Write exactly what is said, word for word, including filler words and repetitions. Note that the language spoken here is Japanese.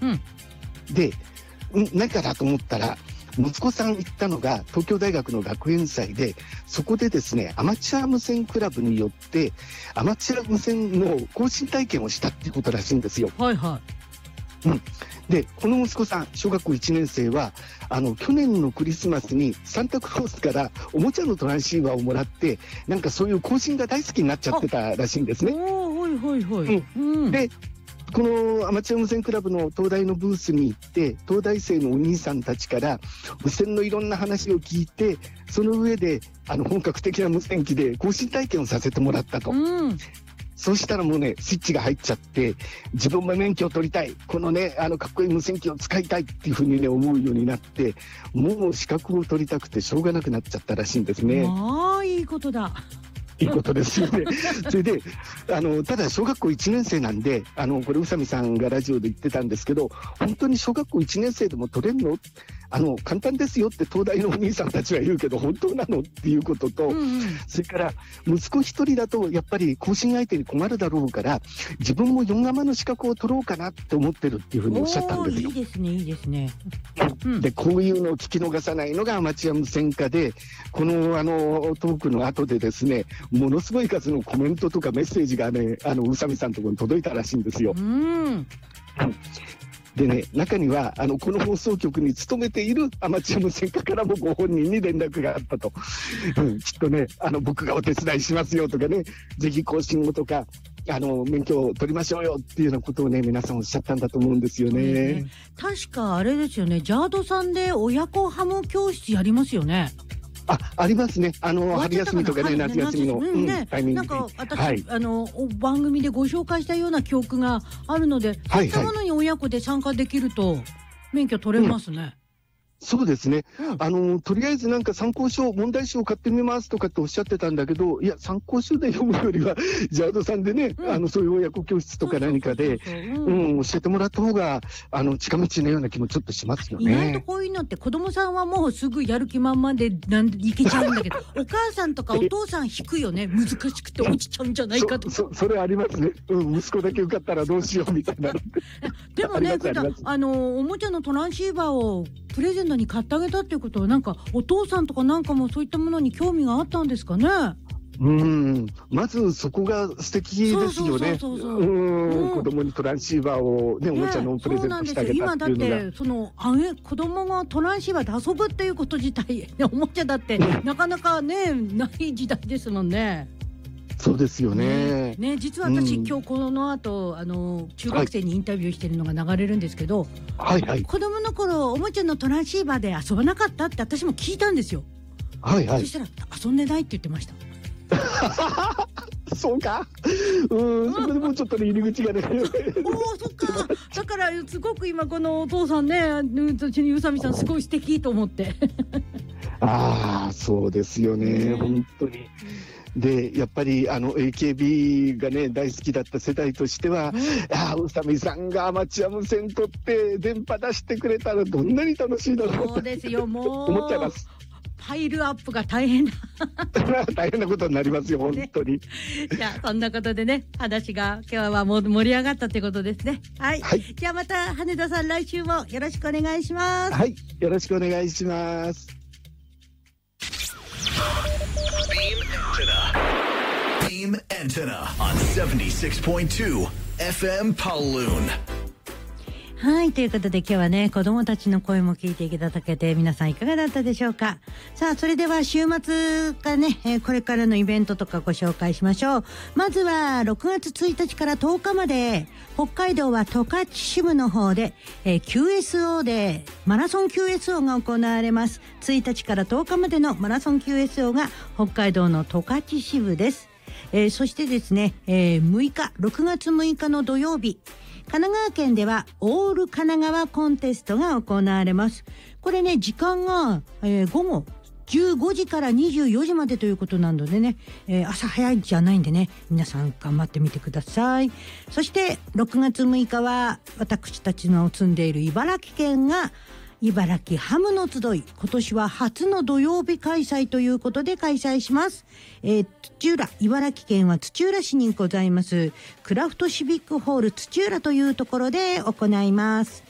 うん、で何かだと思ったら息子さん行ったのが東京大学の学園祭で、そこでですねアマチュア無線クラブによってアマチュア無線の更新体験をしたっていうことらしいんですよ。 はいはい、 うん、でこの息子さん小学校いちねん生はあの去年のクリスマスにサンタクロースからおもちゃのトランシーバーをもらって、なんかそういう更新が大好きになっちゃってたらしいんですね。 おーはいはいはい、 うん、でこのアマチュア無線クラブの東大のブースに行って、東大生のお兄さんたちから無線のいろんな話を聞いて、その上であの本格的な無線機で更新体験をさせてもらったと、うん、そうしたらもうねスイッチが入っちゃって、自分も免許を取りたい、このねあのかっこいい無線機を使いたいっていうふうにね思うようになって、もう資格を取りたくてしょうがなくなっちゃったらしいんですね。 ああいいことだ。 いいことですよね。それであのただ小学校いちねん生なんで、あのこれ宇佐美さんがラジオで言ってたんですけど、本当に小学校いちねん生でも取れるの、あの簡単ですよって東大のお兄さんたちは言うけど本当なのっていうことと、うんうん、それから息子一人だとやっぱり更新相手に困るだろうから、自分もよんガマの資格を取ろうかなって思ってるっていうふうにおっしゃったんですよ。 いいですねいいですね。 でこういうのを聞き逃さないのがアマチュア無線化で、このあのトークの後でですねものすごい数のコメントとかメッセージがねあの宇佐美さんのところに届いたらしいんですよ。うんでね、中にはあのこの放送局に勤めているアマチュア無線化からもご本人に連絡があったと、うん、きっとねあの僕がお手伝いしますよとかね、ぜひ更新をとかあの免許を取りましょうよっていうようなことをね皆さんおっしゃったんだと思うんですよね。ね、 確かあれですよね、ジャードさんで親子ハム教室やりますよね。 あ、ありますね。あの春休みとかね、夏休みの、うんね、 タイミングでなんか私、はい、あの番組でご紹介したような記憶があるので、はいはい、そういったものに親子で参加できると免許取れますね。うん、 そうですね、うん、あのとりあえずなんか参考書問題集を買ってみますとかっておっしゃってたんだけど、いや参考書で読むよりはジャードさんでね、うん、あのそういう親子教室とか何かで教えてもらった方があの近道のような気もちょっとしますよね。 意外とこういうのって子供さんはもうすぐやる気満々でなんいけちゃうんだけどお母さんとかお父さん引くよね、難しくて落ちちゃうんじゃないかとか。 そ, そ, それありますね、うん、息子だけ受かったらどうしようみたいなでもねあ, あのおもちゃのトランシーバーをプレゼントに買ってあげたっていうことは、なんかお父さんとかなんかもそういったものに興味があったんですかね。 うん、まずそこが素敵ですよね。子供にトランシーバーを、ね、おもちゃのプレゼントしてあげたっていうのが、今だってそのあげ子供がトランシーバーで遊ぶっていうこと自体おもちゃだってなかなかねない時代ですもんね。 そうですよね。 ね, ね実は私、うん、今日この後あの中学生にインタビューしてるのが流れるんですけど、はいはい、子供の頃おもちゃのトランシーバーで遊ばなかったって私も聞いたんですよ。はいはい、そしたら遊んでないって言ってました。 そうか、うん、それでもうちょっとね入り口がねおおそっか、だからすごく今このお父さんね、宇佐美さんすごい素敵と思ってああそうですよね、本当に。でやっぱりあの エーケービー がね大好きだった世代としては、うん、あ宇佐美さんがアマチュア無線取って電波出してくれたらどんなに楽しいだろうとそうですよ、もう思っちゃいます。 パイルアップが大変大変なことになりますよ、本当に。 じゃあそんなことでね、話が今日はもう盛り上がったってことですね。はい、はい、じゃあまた羽田さん来週もよろしくお願いします。 はい、よろしくお願いします。 Beam Antenna on seventy-six point two エフエム Kowloon。 はい、ということで今日はね子どもたちの声も聞いていただけて皆さんいかがだったでしょうか。さあそれでは週末がね、えー、これからのイベントとかご紹介しましょう。まずはろくがつついたちからとおかまで北海道は十勝支部の方で、えー、キューエスオー でマラソン キューエスオー が行われます。ついたちからとおかまでのマラソン キューエスオー が北海道の十勝支部です。えー、そしてですね、えー、むいかろくがつむいかの土曜日、神奈川県ではオール神奈川コンテストが行われます。これね時間が、えー、午後じゅうごじからにじゅうよじまでということなのでね、えー、朝早いじゃないんでね皆さん頑張ってみてください。そしてろくがつむいかは私たちの住んでいる茨城県が茨城ハムの集い、今年は初の土曜日開催ということで開催します。えー、土浦、茨城県は土浦市にございますクラフトシビックホール土浦というところで行います。